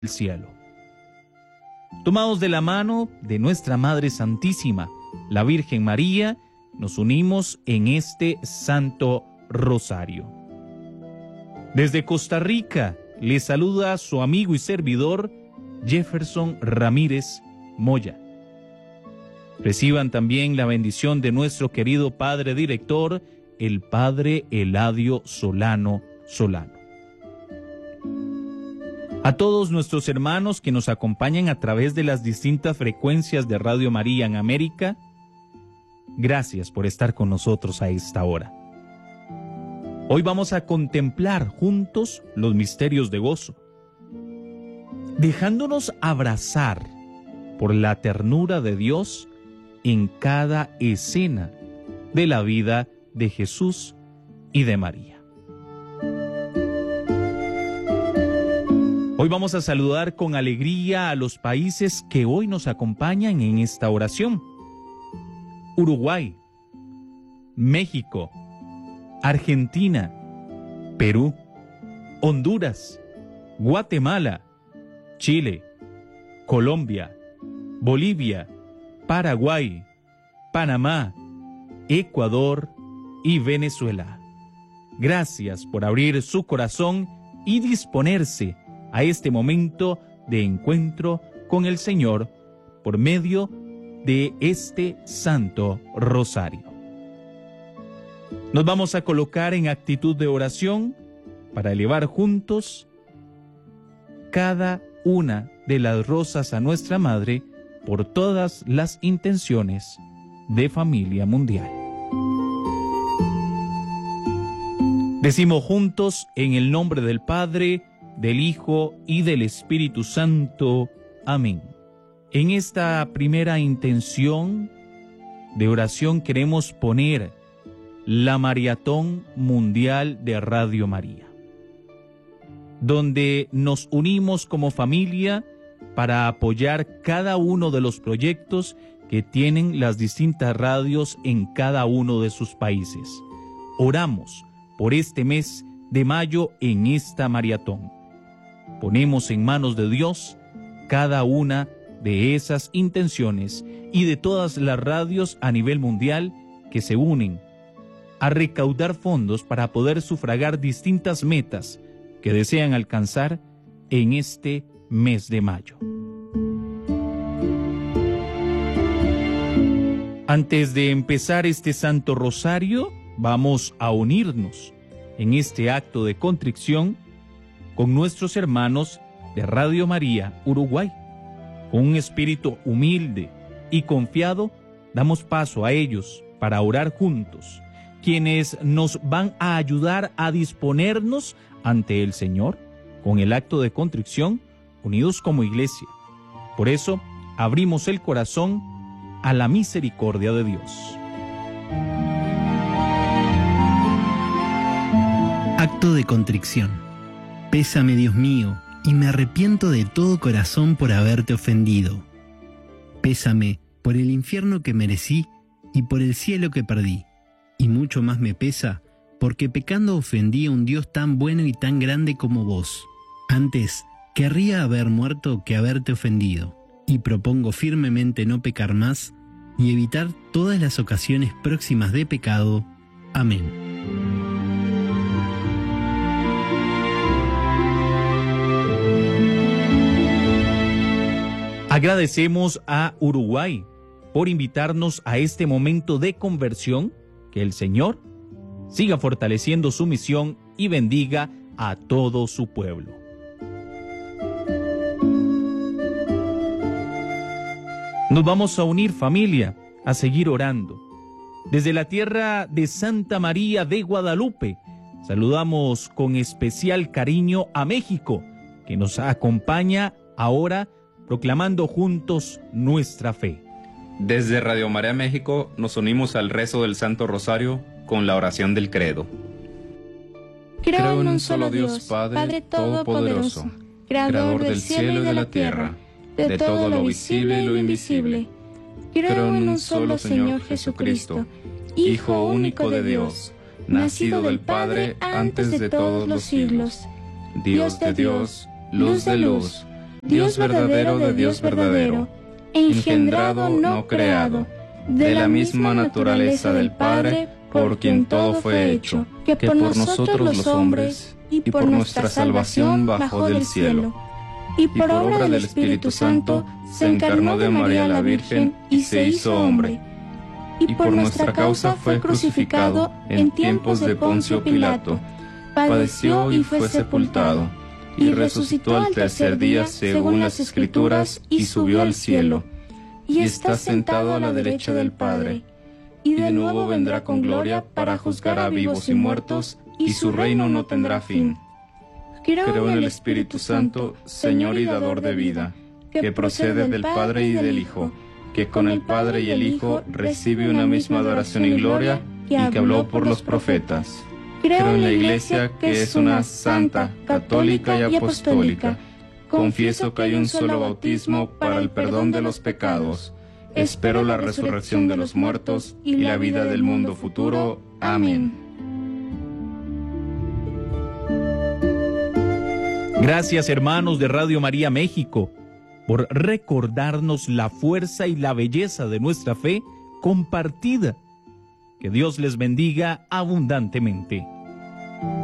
del cielo. Tomados de la mano de nuestra Madre Santísima, la Virgen María, nos unimos en este Santo Rosario. Desde Costa Rica, le saluda su amigo y servidor, Jefferson Ramírez Moya. Reciban también la bendición de nuestro querido Padre Director, el Padre Eladio Solano. A todos nuestros hermanos que nos acompañan a través de las distintas frecuencias de Radio María en América, gracias por estar con nosotros a esta hora. Hoy vamos a contemplar juntos los misterios de gozo, dejándonos abrazar por la ternura de Dios en cada escena de la vida de Jesús y de María. Hoy vamos a saludar con alegría a los países que hoy nos acompañan en esta oración: Uruguay, México, Argentina, Perú, Honduras, Guatemala, Chile, Colombia, Bolivia, Paraguay, Panamá, Ecuador y Venezuela. Gracias por abrir su corazón y disponerse a este momento de encuentro con el Señor por medio de este Santo Rosario. Nos vamos a colocar en actitud de oración para elevar juntos cada una de las rosas a nuestra Madre por todas las intenciones de familia mundial. Decimos juntos en el nombre del Padre, del Hijo y del Espíritu Santo. Amén. En esta primera intención de oración queremos poner la Maratón Mundial de Radio María, donde nos unimos como familia para apoyar cada uno de los proyectos que tienen las distintas radios en cada uno de sus países. Oramos por este mes de mayo en esta maratón. Ponemos en manos de Dios cada una de esas intenciones y de todas las radios a nivel mundial que se unen a recaudar fondos para poder sufragar distintas metas que desean alcanzar en este mes de mayo. Antes de empezar este Santo Rosario, vamos a unirnos en este acto de contrición con nuestros hermanos de Radio María Uruguay. Con un espíritu humilde y confiado, damos paso a ellos para orar juntos, quienes nos van a ayudar a disponernos ante el Señor con el acto de contrición, unidos como iglesia. Por eso, abrimos el corazón a la misericordia de Dios. Acto de contrición. Pésame, Dios mío, y me arrepiento de todo corazón por haberte ofendido. Pésame por el infierno que merecí y por el cielo que perdí. Y mucho más me pesa porque pecando ofendí a un Dios tan bueno y tan grande como vos. Antes, querría haber muerto que haberte ofendido, y propongo firmemente no pecar más y evitar todas las ocasiones próximas de pecado. Amén. Agradecemos a Uruguay por invitarnos a este momento de conversión. Que el Señor siga fortaleciendo su misión y bendiga a todo su pueblo. Nos vamos a unir, familia, a seguir orando. Desde la tierra de Santa María de Guadalupe, saludamos con especial cariño a México, que nos acompaña ahora proclamando juntos nuestra fe. Desde Radio María México nos unimos al rezo del Santo Rosario con la oración del credo. Creo en un solo Dios, Padre Todopoderoso, Creador del cielo y de la tierra, de todo lo visible y lo invisible. Creo en un solo Señor Jesucristo, Hijo único de Dios, nacido del Padre antes de todos los siglos, Dios de Dios, luz de luz, Dios verdadero de Dios verdadero, engendrado, no creado, de la misma naturaleza del Padre, por quien todo fue hecho, que por nosotros los hombres, y por nuestra salvación bajó del cielo, y por obra del Espíritu Santo se encarnó de María la Virgen y se hizo hombre, y por nuestra causa fue crucificado en tiempos de Poncio Pilato, padeció y fue sepultado, y resucitó al tercer día según las Escrituras y subió al cielo, y está sentado a la derecha del Padre, y de nuevo vendrá con gloria para juzgar a vivos y muertos, y su reino no tendrá fin. Creo en el Espíritu Santo, Señor y dador de vida, que procede del Padre y del Hijo, que con el Padre y el Hijo recibe una misma adoración y gloria, y que habló por los profetas. Creo en la Iglesia, que es una santa, católica y apostólica. Confieso que hay un solo bautismo para el perdón de los pecados. Espero la resurrección de los muertos y la vida del mundo futuro. Amén. Gracias, hermanos de Radio María México, por recordarnos la fuerza y la belleza de nuestra fe compartida. Que Dios les bendiga abundantemente.